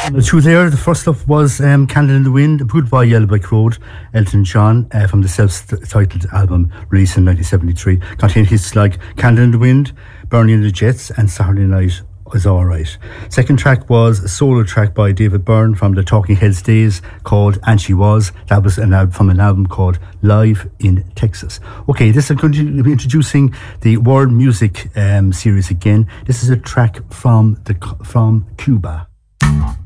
The two there, the first up was Candle in the Wind, Goodbye Yellow Brick Road, Elton John, from the self-titled album released in 1973. Contained hits like Candle in the Wind, Burning the Jets, and Saturday Night Is Alright. Second track was a solo track by David Byrne from the Talking Heads days called And She Was. That was from an album called Live in Texas. Okay, this is going to be introducing the world music series again. This is a track from Cuba.